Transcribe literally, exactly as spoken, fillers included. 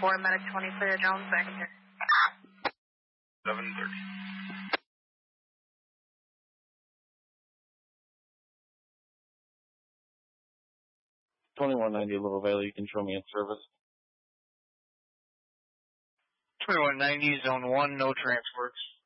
four, medic twenty, clear Jones, back in here. seven thirty. twenty-one ninety Little Valley, you can show me in service. twenty-one ninety, zone one, no transfers.